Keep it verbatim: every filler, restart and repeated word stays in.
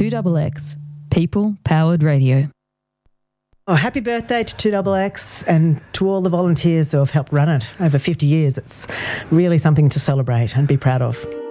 two X X, people-powered radio. Oh, happy birthday to two X X and to all the volunteers who have helped run it over fifty years. It's really something to celebrate and be proud of.